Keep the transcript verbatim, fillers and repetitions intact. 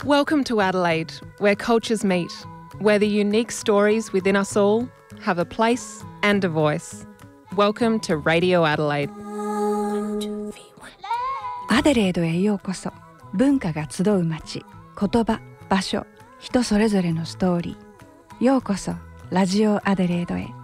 Welcome to Adelaide, where cultures meet, where the unique stories within us all have a place and a voice. Welcome to Radio Adelaide. アデレードへようこそ。文化が集う街、言葉、場所、人それぞれのストーリー。ようこそラジオアデレードへ。